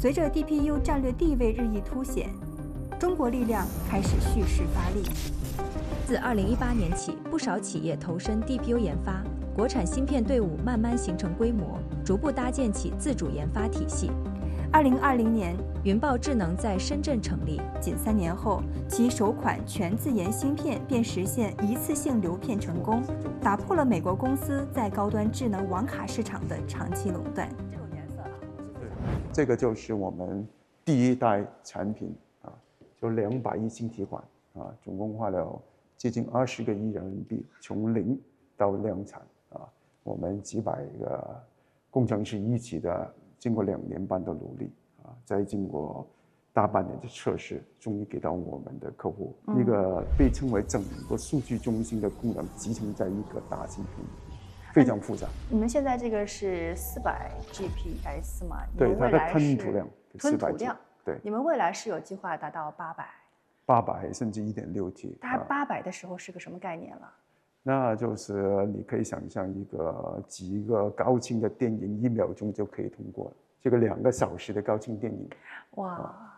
随着 DPU 战略地位日益凸显，中国力量开始蓄势发力。 自2018年起，不少企业投身 DPU 研发，国产芯片队伍慢慢形成规模，逐步搭建起自主研发体系。 2020年， 云豹智能在深圳成立， 仅3年后，其首款全自研芯片便实现一次性流片成功，打破了美国公司在高端智能网卡市场的长期垄断。 这种颜色这个就是我们第一代产品啊，就200亿晶体管啊，总共花了接近20个亿人民币，从零到量产啊，我们几百个工程师一起的，经过2年半的努力啊，再经过大半年的测试，终于给到我们的客户一个被称为整个数据中心的功能集成在一个大芯片里面，非常复杂。 你们现在这个是400 GPS 吗？ 对，它的吞吐量400 G。对， 你们未来是有计划达到 800甚至1.6T。 它800的时候是个什么概念了？ 那就是你可以想象几个高清的电影1秒钟就可以通过了，这个2个小时的高清电影。 哇！